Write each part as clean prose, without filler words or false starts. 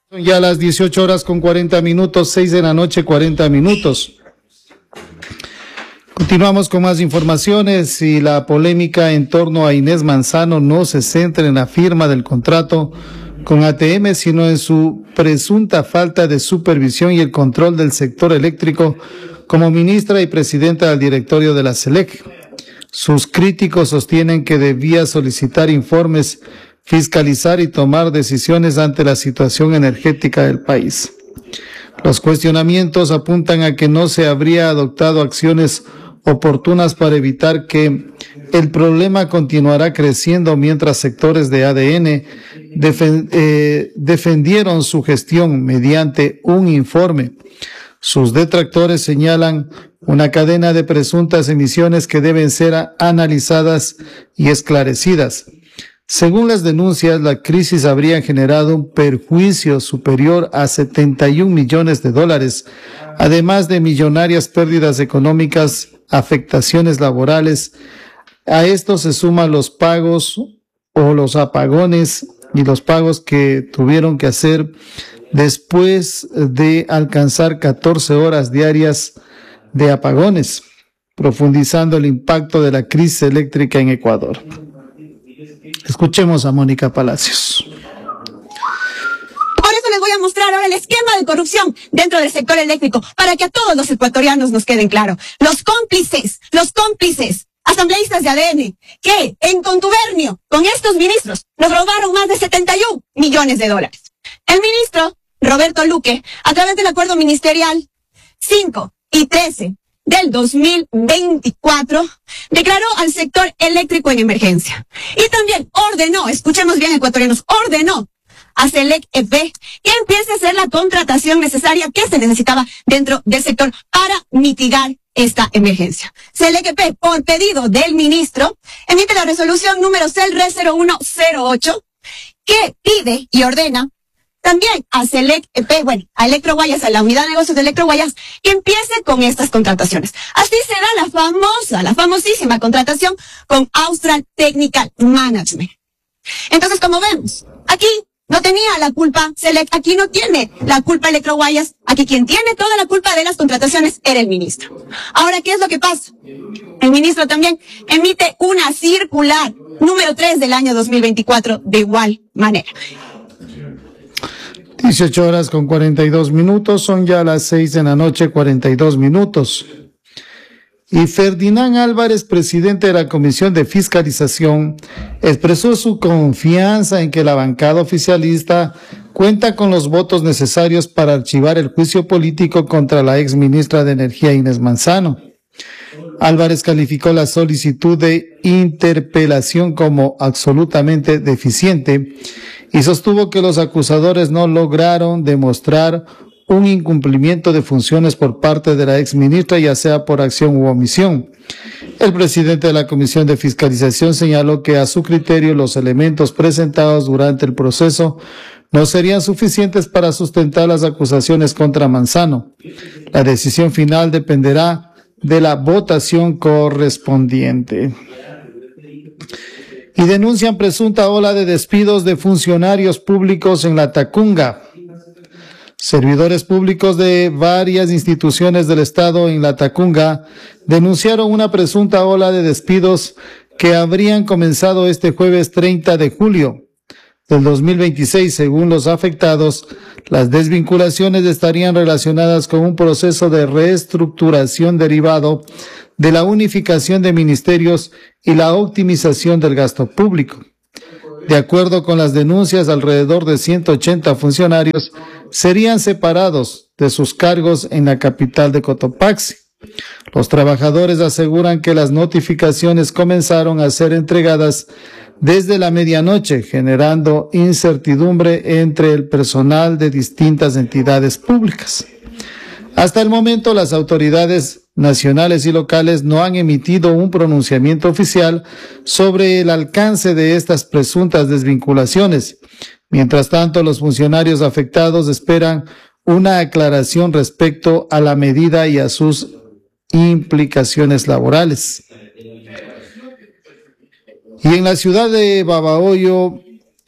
Son ya las 18 horas con 40 minutos, 6 de la noche, 40 minutos. Continuamos con más informaciones y la polémica en torno a Inés Manzano no se centra en la firma del contrato con ATM, sino en su presunta falta de supervisión y el control del sector eléctrico como ministra y presidenta del directorio de la SELEC. Sus críticos sostienen que debía solicitar informes, fiscalizar y tomar decisiones ante la situación energética del país. Los cuestionamientos apuntan a que no se habría adoptado acciones oportunas para evitar que el problema continuará creciendo mientras sectores de ADN defendieron su gestión mediante un informe. Sus detractores señalan una cadena de presuntas emisiones que deben ser analizadas y esclarecidas. Según las denuncias, la crisis habría generado un perjuicio superior a $71 millones, además de millonarias pérdidas económicas, afectaciones laborales. A esto se suman los pagos o los apagones y los pagos que tuvieron que hacer después de alcanzar 14 horas diarias de apagones, profundizando el impacto de la crisis eléctrica en Ecuador. Escuchemos a Mónica Palacios. Por eso les voy a mostrar ahora el esquema de corrupción dentro del sector eléctrico, para que a todos los ecuatorianos nos queden claro. Los cómplices, asambleístas de ADN, que en contubernio con estos ministros nos robaron más de $71 millones. El ministro Roberto Luque, a través del acuerdo ministerial 5 y 13 del 2024, declaró al sector eléctrico en emergencia. Y también ordenó, escuchemos bien ecuatorianos, ordenó a SELEC EP que empiece a hacer la contratación necesaria que se necesitaba dentro del sector para mitigar esta emergencia. SELEC EP, por pedido del ministro, emite la resolución número CELRE 0108 que pide y ordena también a SELEC EP, a Electroguayas, a la unidad de negocios de Electroguayas, que empiece con estas contrataciones. Así será la famosísima contratación con Austral Technical Management. Entonces, como vemos, aquí no tenía la culpa SELEC, aquí no tiene la culpa Electroguayas, aquí quien tiene toda la culpa de las contrataciones era el ministro. Ahora, ¿qué es lo que pasa? El ministro también emite una circular número 3 del año 2024 de igual manera. 18 horas con 42 minutos, son ya las 6 de la noche, 42 minutos. Y Ferdinand Álvarez, presidente de la Comisión de Fiscalización, expresó su confianza en que la bancada oficialista cuenta con los votos necesarios para archivar el juicio político contra la exministra de Energía Inés Manzano. Álvarez calificó la solicitud de interpelación como absolutamente deficiente y sostuvo que los acusadores no lograron demostrar un incumplimiento de funciones por parte de la exministra, ya sea por acción u omisión. El presidente de la Comisión de Fiscalización señaló que a su criterio los elementos presentados durante el proceso no serían suficientes para sustentar las acusaciones contra Manzano. La decisión final dependerá de la votación correspondiente. Y denuncian presunta ola de despidos de funcionarios públicos en La Tacunga. Servidores públicos de varias instituciones del Estado en La Tacunga denunciaron una presunta ola de despidos que habrían comenzado este jueves 30 de julio del 2026. Según los afectados, las desvinculaciones estarían relacionadas con un proceso de reestructuración derivado de la unificación de ministerios y la optimización del gasto público. De acuerdo con las denuncias, alrededor de 180 funcionarios serían separados de sus cargos en la capital de Cotopaxi. Los trabajadores aseguran que las notificaciones comenzaron a ser entregadas desde la medianoche, generando incertidumbre entre el personal de distintas entidades públicas. Hasta el momento, las autoridades nacionales y locales no han emitido un pronunciamiento oficial sobre el alcance de estas presuntas desvinculaciones. Mientras tanto, los funcionarios afectados esperan una aclaración respecto a la medida y a sus implicaciones laborales. Y en la ciudad de Babahoyo,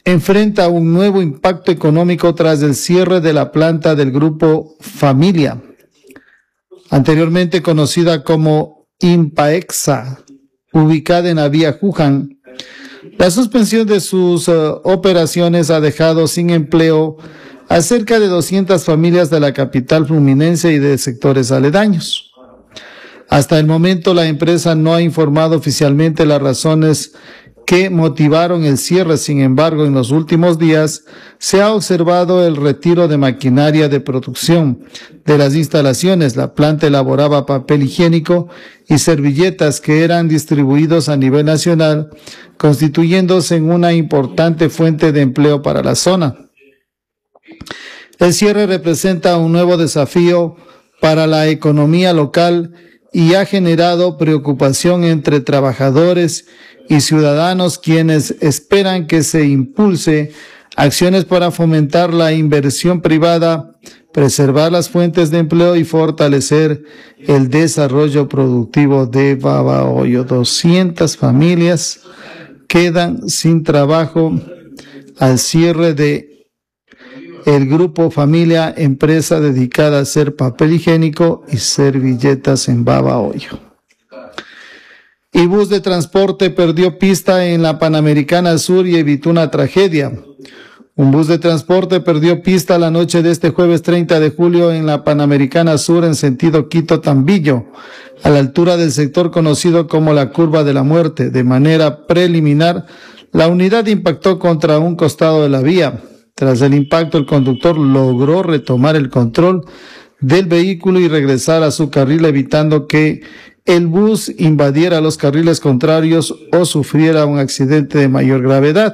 enfrenta un nuevo impacto económico tras el cierre de la planta del grupo Familia, anteriormente conocida como Impaexa, ubicada en la vía Juján. La suspensión de sus operaciones ha dejado sin empleo a cerca de 200 familias de la capital fluminense y de sectores aledaños. Hasta el momento, la empresa no ha informado oficialmente las razones que motivaron el cierre. Sin embargo, en los últimos días se ha observado el retiro de maquinaria de producción de las instalaciones. La planta elaboraba papel higiénico y servilletas que eran distribuidos a nivel nacional, constituyéndose en una importante fuente de empleo para la zona. El cierre representa un nuevo desafío para la economía local y ha generado preocupación entre trabajadores y ciudadanos, quienes esperan que se impulse acciones para fomentar la inversión privada, preservar las fuentes de empleo y fortalecer el desarrollo productivo de Babahoyo. 200 familias quedan sin trabajo al cierre de el grupo Familia, empresa dedicada a hacer papel higiénico y servilletas en Babahoyo. Y bus de transporte perdió pista en la Panamericana Sur y evitó una tragedia. Un bus de transporte perdió pista la noche de este jueves 30 de julio en la Panamericana Sur en sentido Quito-Tambillo, a la altura del sector conocido como la Curva de la Muerte. De manera preliminar, la unidad impactó contra un costado de la vía. Tras el impacto, el conductor logró retomar el control del vehículo y regresar a su carril, evitando que el bus invadiera los carriles contrarios o sufriera un accidente de mayor gravedad.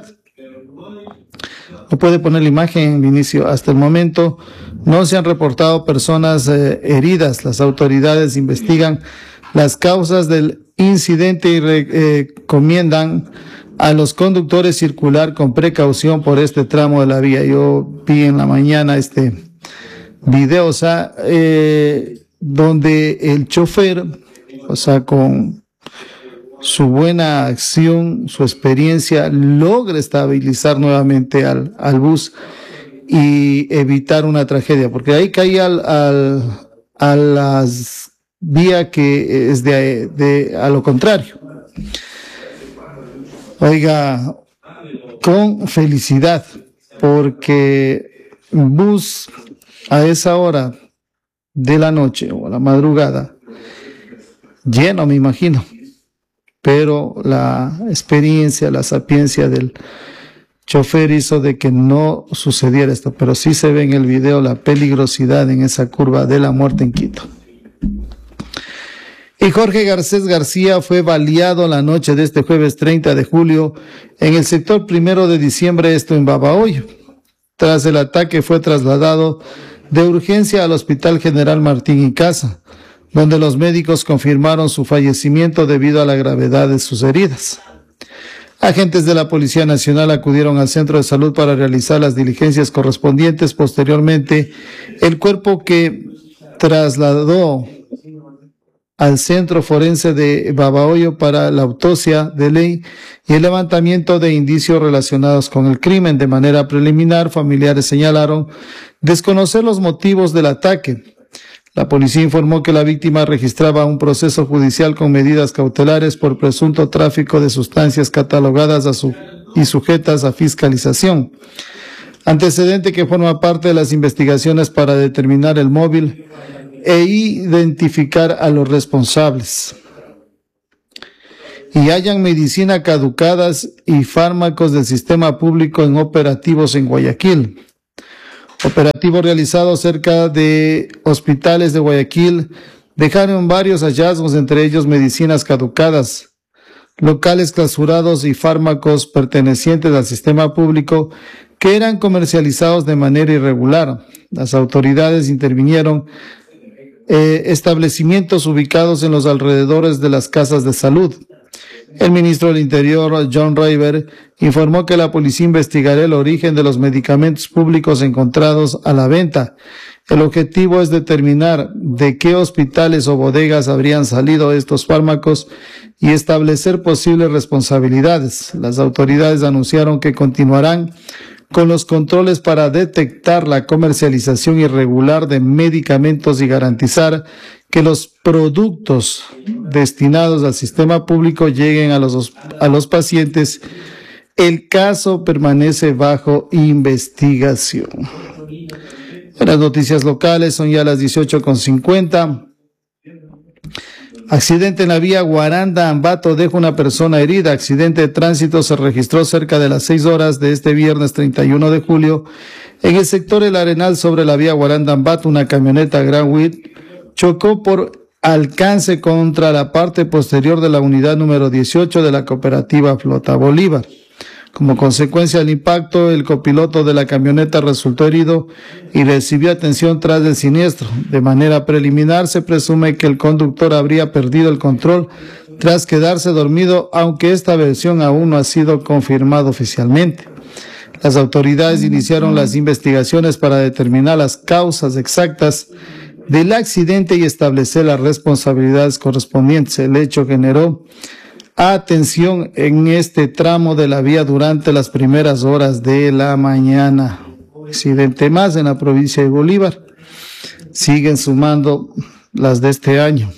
No puede poner la imagen, Vinicio. Hasta el momento no se han reportado personas heridas. Las autoridades investigan las causas del incidente y recomiendan a los conductores circular con precaución por este tramo de la vía. Yo vi en la mañana este video, donde el chofer, con su buena acción, su experiencia, logra estabilizar nuevamente al bus y evitar una tragedia, porque ahí caía a las vías que es a lo contrario. Oiga, con felicidad, porque un bus a esa hora de la noche o a la madrugada, lleno me imagino, pero la experiencia, la sapiencia del chofer hizo de que no sucediera esto, pero sí se ve en el video la peligrosidad en esa curva de la muerte en Quito. Y Jorge Garcés García fue baleado la noche de este jueves 30 de julio en el sector 1 de diciembre, esto en Babahoyo. Tras el ataque fue trasladado de urgencia al Hospital General Martín y Casa, donde los médicos confirmaron su fallecimiento debido a la gravedad de sus heridas. Agentes de la Policía Nacional acudieron al centro de salud para realizar las diligencias correspondientes. Posteriormente, el cuerpo que trasladó al Centro Forense de Babahoyo para la autopsia de ley y el levantamiento de indicios relacionados con el crimen. De manera preliminar, familiares señalaron desconocer los motivos del ataque. La policía informó que la víctima registraba un proceso judicial con medidas cautelares por presunto tráfico de sustancias catalogadas y sujetas a fiscalización. Antecedente que forma parte de las investigaciones para determinar el móvil e identificar a los responsables. Y hallan medicina caducadas y fármacos del sistema público en operativos en Guayaquil. Operativo realizado cerca de hospitales de Guayaquil dejaron varios hallazgos, entre ellos medicinas caducadas, locales clausurados y fármacos pertenecientes al sistema público que eran comercializados de manera irregular. Las autoridades intervinieron establecimientos ubicados en los alrededores de las casas de salud. El ministro del Interior, John Rayber, informó que la policía investigará el origen de los medicamentos públicos encontrados a la venta. El objetivo es determinar de qué hospitales o bodegas habrían salido estos fármacos y establecer posibles responsabilidades. Las autoridades anunciaron que continuarán con los controles para detectar la comercialización irregular de medicamentos y garantizar que los productos destinados al sistema público lleguen a los pacientes. El caso permanece bajo investigación. En las noticias locales son ya las 18:50. Accidente en la vía Guaranda-Ambato deja una persona herida. Accidente de tránsito se registró cerca de las 6 horas de este viernes 31 de julio en el sector El Arenal sobre la vía Guaranda-Ambato. Una camioneta Grand Wheat chocó por alcance contra la parte posterior de la unidad número 18 de la cooperativa Flota Bolívar. Como consecuencia del impacto, el copiloto de la camioneta resultó herido y recibió atención tras el siniestro. De manera preliminar, se presume que el conductor habría perdido el control tras quedarse dormido, aunque esta versión aún no ha sido confirmada oficialmente. Las autoridades iniciaron las investigaciones para determinar las causas exactas del accidente y establecer las responsabilidades correspondientes. El hecho generó atención en este tramo de la vía durante las primeras horas de la mañana. Accidente más en la provincia de Bolívar. Siguen sumando las de este año.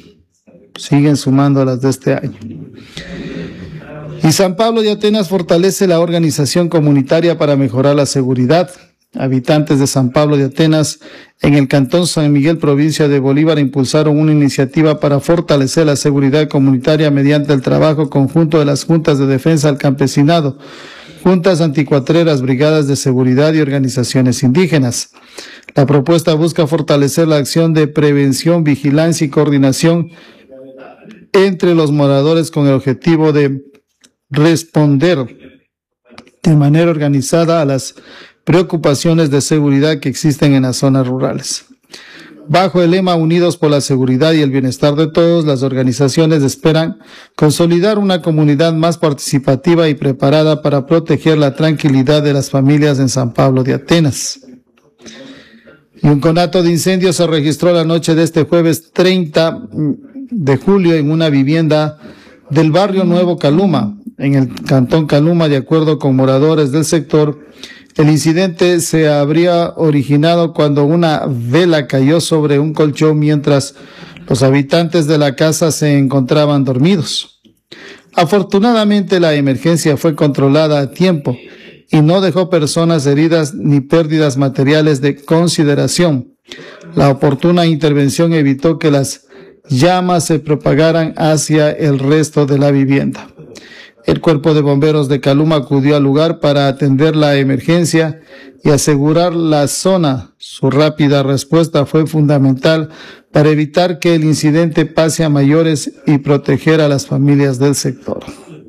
Y San Pablo de Atenas fortalece la organización comunitaria para mejorar la seguridad. Habitantes de San Pablo de Atenas, en el cantón San Miguel, provincia de Bolívar, impulsaron una iniciativa para fortalecer la seguridad comunitaria mediante el trabajo conjunto de las juntas de defensa al campesinado, juntas anticuatreras, brigadas de seguridad y organizaciones indígenas. La propuesta busca fortalecer la acción de prevención, vigilancia y coordinación entre los moradores con el objetivo de responder de manera organizada a las preocupaciones de seguridad que existen en las zonas rurales. Bajo el lema Unidos por la Seguridad y el Bienestar de Todos, las organizaciones esperan consolidar una comunidad más participativa y preparada para proteger la tranquilidad de las familias en San Pablo de Atenas. Y un conato de incendio se registró la noche de este jueves 30 de julio en una vivienda del barrio Nuevo Caluma, en el cantón Caluma. De acuerdo con moradores del sector, el incidente se habría originado cuando una vela cayó sobre un colchón mientras los habitantes de la casa se encontraban dormidos. Afortunadamente, la emergencia fue controlada a tiempo y no dejó personas heridas ni pérdidas materiales de consideración. La oportuna intervención evitó que las llamas se propagaran hacia el resto de la vivienda. El Cuerpo de Bomberos de Caluma acudió al lugar para atender la emergencia y asegurar la zona. Su rápida respuesta fue fundamental para evitar que el incidente pase a mayores y proteger a las familias del sector.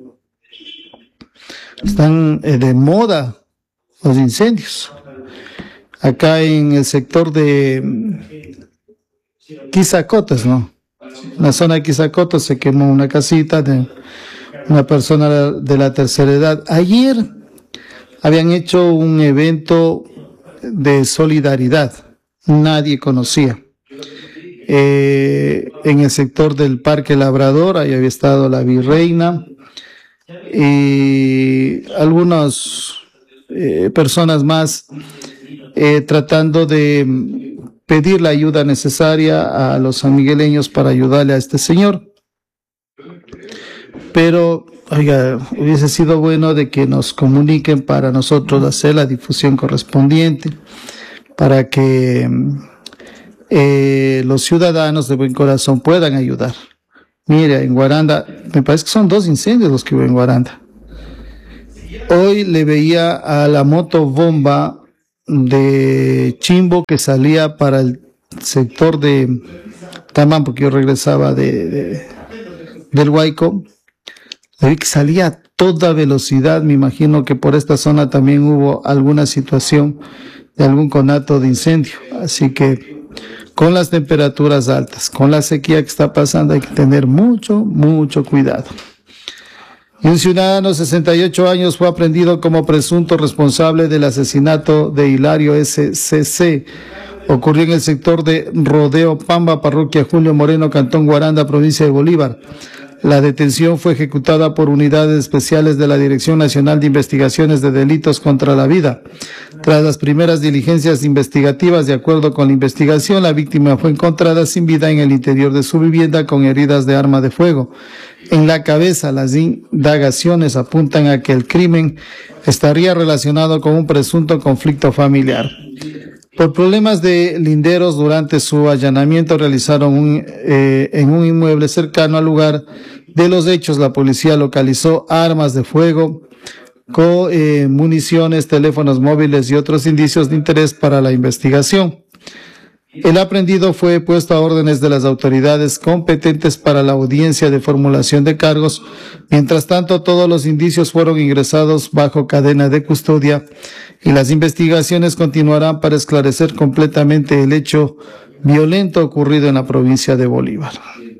Están de moda los incendios. Acá en el sector de Quizacotes, ¿no? En la zona de Quizacotes se quemó una casita de una persona de la tercera edad. Ayer habían hecho un evento de solidaridad, nadie conocía. En el sector del Parque Labrador, ahí había estado la Virreina y algunas personas más tratando de pedir la ayuda necesaria a los sanmigueleños para ayudarle a este señor. Pero, oiga, hubiese sido bueno de que nos comuniquen para nosotros hacer la difusión correspondiente, para que los ciudadanos de buen corazón puedan ayudar. Mire, en Guaranda, me parece que son 2 incendios los que hubo en Guaranda. Hoy le veía a la motobomba de Chimbo que salía para el sector de Tamán, porque yo regresaba del Huayco. Le vi que salía a toda velocidad. Me imagino que por esta zona también hubo alguna situación de algún conato de incendio. Así que con las temperaturas altas, con la sequía que está pasando, hay que tener mucho cuidado. Y un ciudadano de 68 años fue aprehendido como presunto responsable del asesinato de Hilario S.C.C. Ocurrió en el sector de Rodeo Pamba, parroquia Julio Moreno, cantón Guaranda, provincia de Bolívar. La detención fue ejecutada por unidades especiales de la Dirección Nacional de Investigaciones de Delitos contra la Vida. Tras las primeras diligencias investigativas, de acuerdo con la investigación, la víctima fue encontrada sin vida en el interior de su vivienda con heridas de arma de fuego. En la cabeza, las indagaciones apuntan a que el crimen estaría relacionado con un presunto conflicto familiar. Por problemas de linderos, durante su allanamiento realizaron en un inmueble cercano al lugar de los hechos, la policía localizó armas de fuego, municiones, teléfonos móviles y otros indicios de interés para la investigación. El aprehendido fue puesto a órdenes de las autoridades competentes para la audiencia de formulación de cargos. Mientras tanto, todos los indicios fueron ingresados bajo cadena de custodia y las investigaciones continuarán para esclarecer completamente el hecho violento ocurrido en la provincia de Bolívar.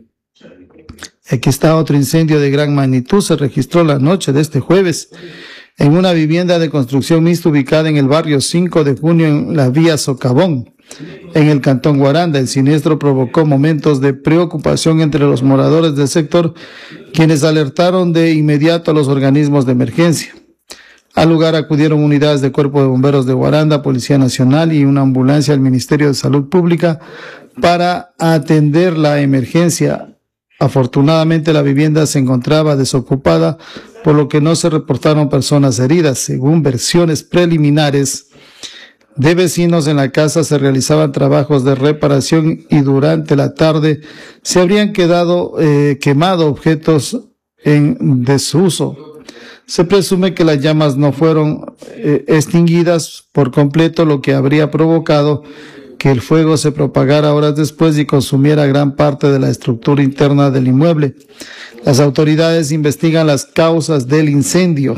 Aquí está otro incendio de gran magnitud. Se registró la noche de este jueves en una vivienda de construcción mixta ubicada en el barrio 5 de junio en la vía Socavón, en el cantón Guaranda. El siniestro provocó momentos de preocupación entre los moradores del sector, quienes alertaron de inmediato a los organismos de emergencia. Al lugar acudieron unidades de Cuerpo de Bomberos de Guaranda, Policía Nacional y una ambulancia del Ministerio de Salud Pública para atender la emergencia. Afortunadamente, la vivienda se encontraba desocupada, por lo que no se reportaron personas heridas. Según versiones preliminares de vecinos, en la casa se realizaban trabajos de reparación y durante la tarde se habrían quemado objetos en desuso. Se presume que las llamas no fueron extinguidas por completo, lo que habría provocado que el fuego se propagara horas después y consumiera gran parte de la estructura interna del inmueble. Las autoridades investigan las causas del incendio.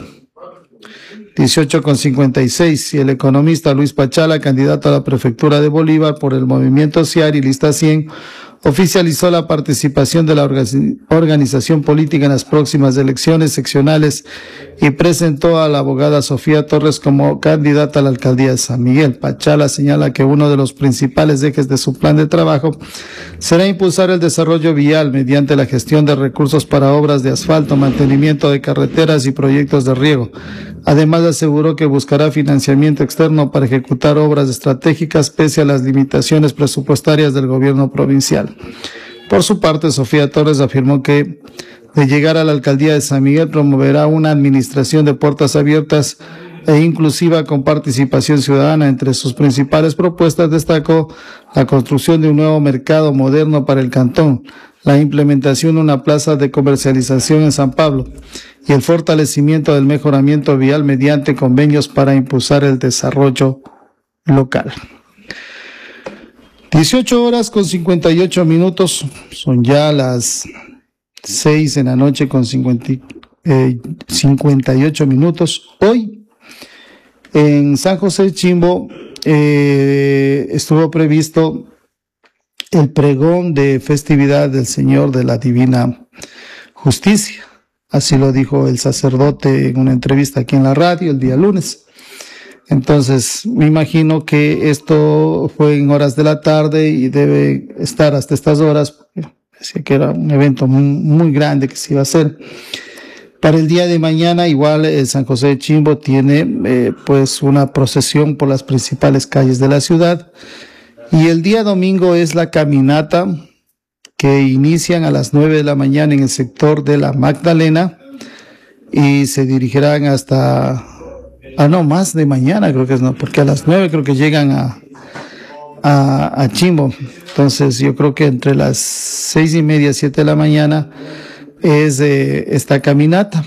18:56, y el economista Luis Pachala, candidato a la prefectura de Bolívar por el movimiento CIAR y Lista 100, oficializó la participación de la organización política en las próximas elecciones seccionales y presentó a la abogada Sofía Torres como candidata a la alcaldía de San Miguel. Pachala señala que uno de los principales ejes de su plan de trabajo será impulsar el desarrollo vial mediante la gestión de recursos para obras de asfalto, mantenimiento de carreteras y proyectos de riego. Además, aseguró que buscará financiamiento externo para ejecutar obras estratégicas pese a las limitaciones presupuestarias del gobierno provincial. Por su parte, Sofía Torres afirmó que, de llegar a la alcaldía de San Miguel, promoverá una administración de puertas abiertas e inclusiva con participación ciudadana. Entre sus principales propuestas destacó la construcción de un nuevo mercado moderno para el cantón, la implementación de una plaza de comercialización en San Pablo y el fortalecimiento del mejoramiento vial mediante convenios para impulsar el desarrollo local. 18:58, son ya las 6 de la noche con 58 minutos. Hoy, en San José Chimbo, estuvo previsto el pregón de festividad del Señor de la Divina Justicia. Así lo dijo el sacerdote en una entrevista aquí en la radio el día lunes. Entonces, me imagino que esto fue en horas de la tarde y debe estar hasta estas horas. Decía que era un evento muy grande que se iba a hacer. Para el día de mañana, igual, San José de Chimbo tiene pues una procesión por las principales calles de la ciudad. Y el día domingo es la caminata que inician a las 9 de la mañana en el sector de la Magdalena y se dirigirán hasta, más de mañana creo que es, no, porque a las 9 creo que llegan a Chimbo. Entonces yo creo que entre las 6:30, 7 de la mañana es esta caminata.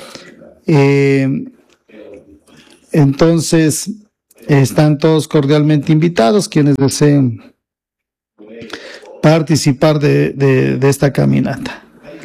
Entonces están todos cordialmente invitados quienes deseen participar de esta caminata.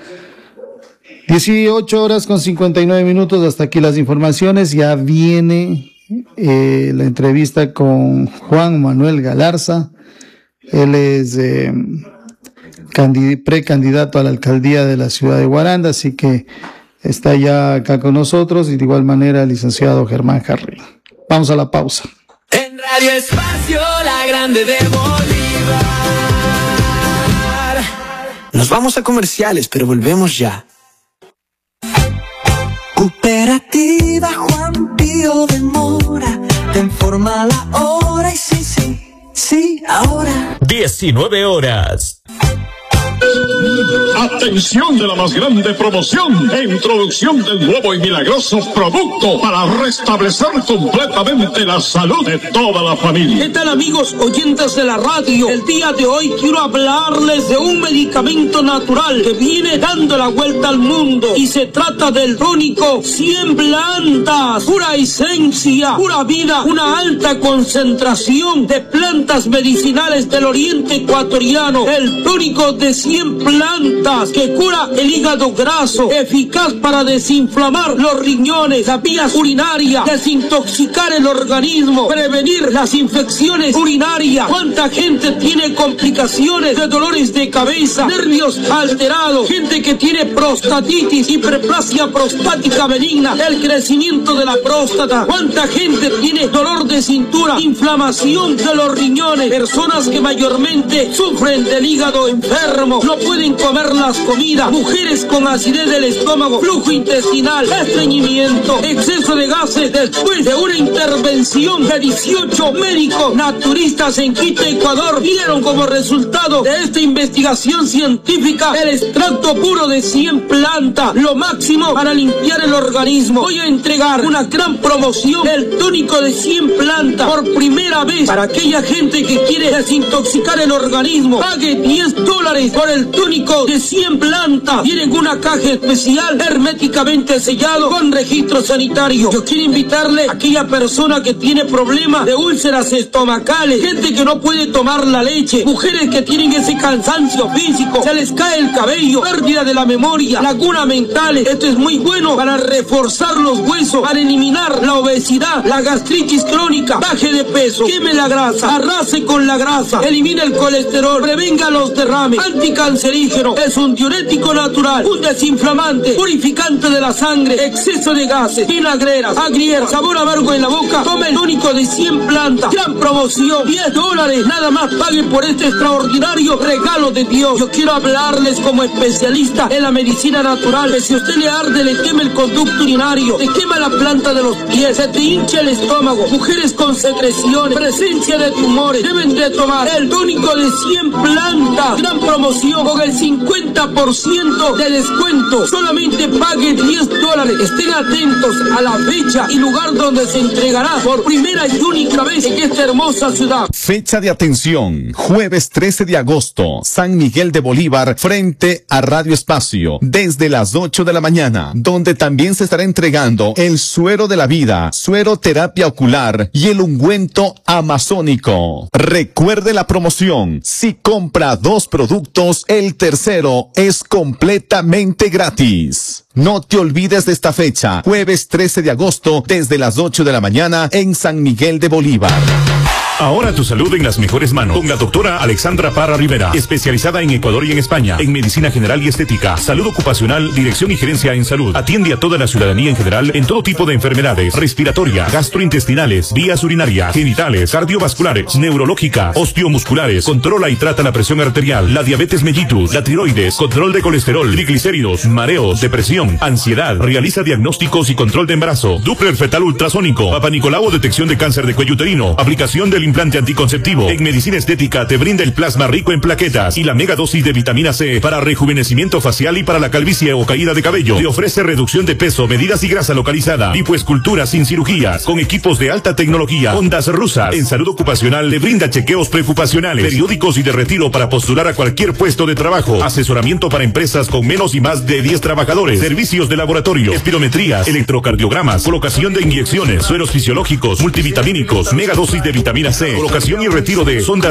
18:59. Hasta aquí las informaciones. Ya viene la entrevista con Juan Manuel Galarza. Él es precandidato a la alcaldía de la ciudad de Guaranda, así que está ya acá con nosotros, y de igual manera el licenciado Germán Jarrín. Vamos a la pausa. En Radio Espacio, la grande de Bolívar. Nos vamos a comerciales, pero volvemos ya. Cooperativa Juan Pío de Mora, te informa la hora y sí, ahora. 19 horas. Atención de la más grande promoción, introducción del nuevo y milagroso producto para restablecer completamente la salud de toda la familia. ¿Qué tal, amigos oyentes de la radio? El día de hoy quiero hablarles de un medicamento natural que viene dando la vuelta al mundo y se trata del tónico 100 plantas, pura esencia, pura vida, una alta concentración de plantas medicinales del oriente ecuatoriano, el tónico de 100 plantas que cura el hígado graso, eficaz para desinflamar los riñones, las vías urinarias, desintoxicar el organismo, prevenir las infecciones urinarias. ¿Cuánta gente tiene complicaciones de dolores de cabeza, nervios alterados, gente que tiene prostatitis, hiperplasia prostática benigna, el crecimiento de la próstata? ¿Cuánta gente tiene dolor de cintura, inflamación de los riñones, personas que mayormente sufren del hígado enfermo, no pueden comer las comidas, mujeres con acidez del estómago, flujo intestinal, estreñimiento, exceso de gases después de una intervención de 18 médicos naturistas en Quito, Ecuador, dieron como resultado de esta investigación científica el extracto puro de 100 plantas, lo máximo para limpiar el organismo. Voy a entregar una gran promoción del tónico de 100 plantas por primera vez para aquella gente que quiere desintoxicar el organismo. Pague $10 por el tónico de 100 plantas. Viene en una caja especial herméticamente sellado con registro sanitario. Yo quiero invitarle a aquella persona que tiene problemas de úlceras estomacales, gente que no puede tomar la leche, mujeres que tienen ese cansancio físico, se les cae el cabello, pérdida de la memoria, lagunas mentales. Esto es muy bueno para reforzar los huesos, para eliminar la obesidad, la gastritis crónica, baje de peso, queme la grasa, arrase con la grasa, elimina el colesterol, prevenga los derrames, anticancerígeno, es un diurético natural, un desinflamante, purificante de la sangre, exceso de gases, vinagreras, agrieras, sabor amargo en la boca. Tome el tónico de 100 plantas, gran promoción, $10, nada más pague por este extraordinario regalo de Dios. Yo quiero hablarles como especialista en la medicina natural, que si a usted le arde, le quema el conducto urinario, le quema la planta de los pies, se te hincha el estómago, mujeres con secreciones, presencia de tumores, deben de tomar el tónico de 100 plantas, gran promoción con el 50% de descuento. Solamente pague $10. Estén atentos a la fecha y lugar donde se entregará por primera y única vez en esta hermosa ciudad. Fecha de atención, jueves 13 de agosto, San Miguel de Bolívar, frente a Radio Espacio, desde las 8 de la mañana, donde también se estará entregando el suero de la vida, suero terapia ocular y el ungüento amazónico. Recuerde la promoción, si compra 2 productos, el tercero es completamente gratis. No te olvides de esta fecha, jueves 13 de agosto, desde las 8 de la mañana en San Miguel de Bolívar. Ahora tu salud en las mejores manos con la doctora Alexandra Parra Rivera, especializada en Ecuador y en España, en medicina general y estética, salud ocupacional, dirección y gerencia en salud. Atiende a toda la ciudadanía en general en todo tipo de enfermedades, respiratorias, gastrointestinales, vías urinarias, genitales, cardiovasculares, neurológicas, osteomusculares, controla y trata la presión arterial, la diabetes mellitus, la tiroides, control de colesterol, triglicéridos, mareos, depresión, ansiedad, realiza diagnósticos y control de embarazo, Doppler fetal ultrasónico, Papa Nicolau, detección de cáncer de cuello uterino, aplicación del implante anticonceptivo. En medicina estética te brinda el plasma rico en plaquetas y la mega dosis de vitamina C para rejuvenecimiento facial y para la calvicie o caída de cabello. Te ofrece reducción de peso, medidas y grasa localizada, lipoescultura sin cirugías, con equipos de alta tecnología, ondas rusas. En salud ocupacional te brinda chequeos preocupacionales, periódicos y de retiro para postular a cualquier puesto de trabajo, asesoramiento para empresas con menos y más de 10 trabajadores, servicios de laboratorio, espirometrías, electrocardiogramas, colocación de inyecciones, sueros fisiológicos, multivitamínicos, mega dosis de vitamina C, colocación y retiro de sondas